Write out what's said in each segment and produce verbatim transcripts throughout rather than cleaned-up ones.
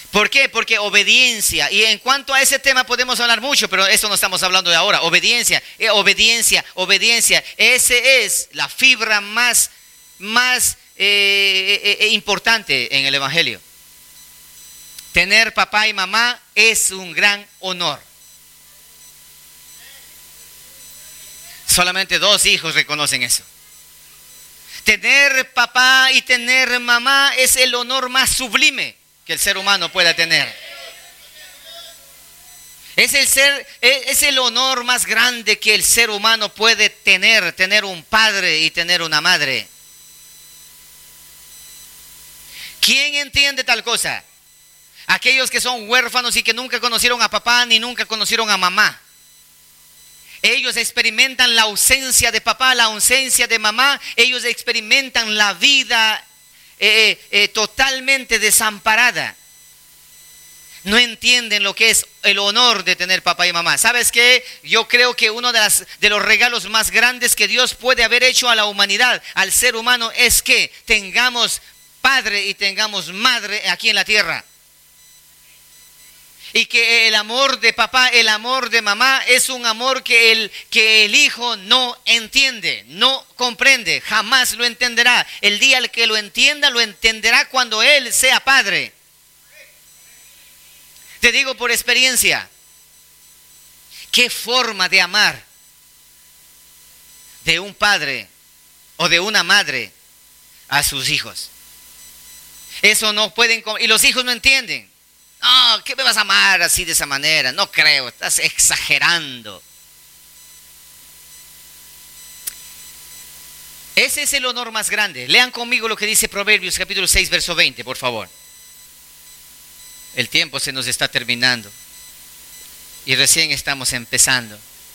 ¿Por qué? Porque obediencia. Y en cuanto a ese tema podemos hablar mucho, pero eso no estamos hablando de ahora. Obediencia, eh, obediencia, obediencia. Ese es la fibra más, más eh, eh, eh, importante en el Evangelio. Tener papá y mamá es un gran honor. Solamente dos hijos reconocen eso. Tener papá y tener mamá es el honor más sublime que el ser humano pueda tener. Es el ser, es el honor más grande que el ser humano puede tener, tener un padre y tener una madre. ¿Quién entiende tal cosa? Aquellos que son huérfanos y que nunca conocieron a papá ni nunca conocieron a mamá. Ellos experimentan la ausencia de papá, la ausencia de mamá. Ellos experimentan la vida eh, eh, totalmente desamparada. No entienden lo que es el honor de tener papá y mamá. ¿Sabes qué? Yo creo que uno de, las, de los regalos más grandes que Dios puede haber hecho a la humanidad, al ser humano, es que tengamos padre y tengamos madre aquí en la tierra. Y que el amor de papá, el amor de mamá es un amor que el, que el hijo no entiende, no comprende, jamás lo entenderá. El día que lo entienda, lo entenderá cuando él sea padre. Te digo por experiencia, qué forma de amar de un padre o de una madre a sus hijos. Eso no pueden, y los hijos no entienden. No, ¿qué me vas a amar así de esa manera? No creo, estás exagerando. Ese es el honor más grande. Lean conmigo lo que dice Proverbios capítulo seis, verso veinte, por favor. El tiempo se nos está terminando y recién estamos empezando.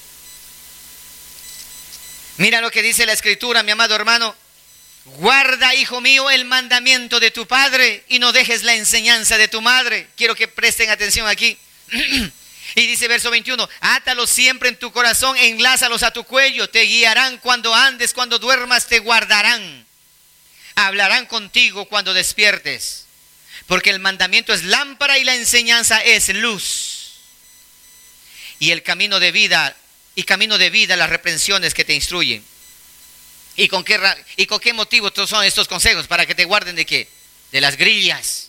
Mira lo que dice la Escritura, mi amado hermano. Guarda, hijo mío, el mandamiento de tu padre y no dejes la enseñanza de tu madre. Quiero que presten atención aquí. Y dice verso veintiuno, átalos siempre en tu corazón, enlázalos a tu cuello, te guiarán cuando andes, cuando duermas te guardarán. Hablarán contigo cuando despiertes, porque el mandamiento es lámpara y la enseñanza es luz. Y el camino de vida, y camino de vida las reprensiones que te instruyen. ¿Y con qué, y con qué motivo son estos consejos? Para que te guarden de qué? De las grillas.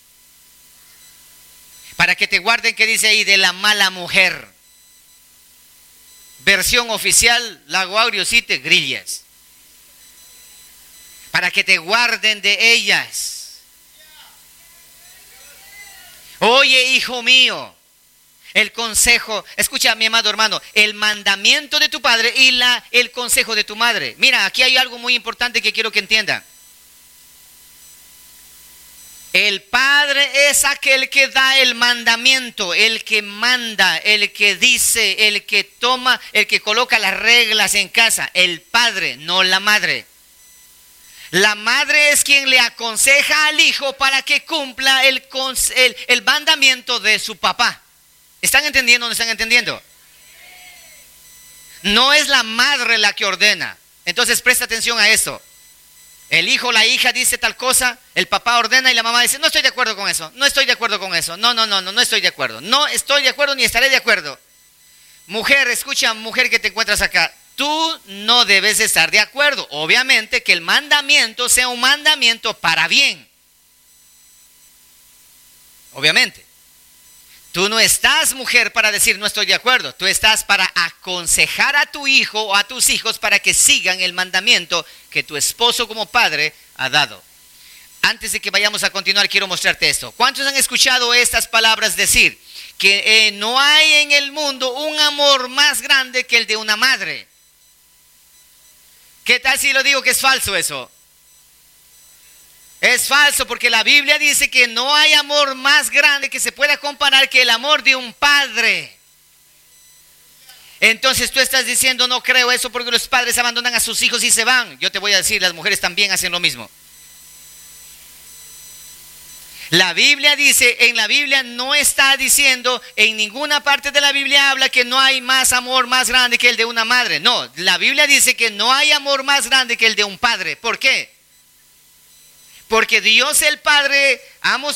Para que te guarden, ¿qué dice ahí? De la mala mujer. Versión oficial, Lago Auriosite, grillas. Para que te guarden de ellas. Oye, hijo mío, el consejo, escucha mi amado hermano, el mandamiento de tu padre y la, el consejo de tu madre. Mira, aquí hay algo muy importante que quiero que entiendan. El padre es aquel que da el mandamiento, el que manda, el que dice, el que toma, el que coloca las reglas en casa. El padre, no la madre. La madre es quien le aconseja al hijo para que cumpla el, el, el mandamiento de su papá. ¿Están entendiendo o no están entendiendo? No es la madre la que ordena. Entonces presta atención a esto. El hijo o la hija dice tal cosa, el papá ordena y la mamá dice, no estoy de acuerdo con eso, no estoy de acuerdo con eso, no, no, no, no, no estoy de acuerdo, no estoy de acuerdo ni estaré de acuerdo. Mujer, escucha, mujer que te encuentras acá, tú no debes estar de acuerdo. Obviamente que el mandamiento sea un mandamiento para bien. Obviamente. Tú no estás, mujer, para decir no estoy de acuerdo. Tú estás para aconsejar a tu hijo o a tus hijos para que sigan el mandamiento que tu esposo como padre ha dado. Antes de que vayamos a continuar, quiero mostrarte esto. ¿Cuántos han escuchado estas palabras decir? Que eh, no hay en el mundo un amor más grande que el de una madre. ¿Qué tal si lo digo que es falso eso? Es falso, porque la Biblia dice que no hay amor más grande que se pueda comparar que el amor de un padre. Entonces tú estás diciendo no creo eso porque los padres abandonan a sus hijos y se van. Yo te voy a decir, las mujeres también hacen lo mismo. La Biblia dice, en la Biblia no está diciendo, en ninguna parte de la Biblia habla que no hay más amor más grande que el de una madre. No, la Biblia dice que no hay amor más grande que el de un padre. ¿Por qué? Porque Dios el Padre ha mostrado